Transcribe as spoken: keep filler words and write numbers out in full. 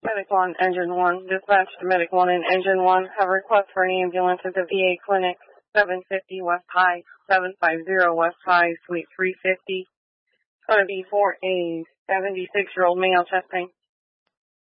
Medic one, Engine one. Dispatch to Medic one and Engine one. Have a request for an ambulance at the V A clinic, seven fifty West High, seven fifty West High, Suite three fifty. It's going to be for a seventy-six-year-old male chest pain.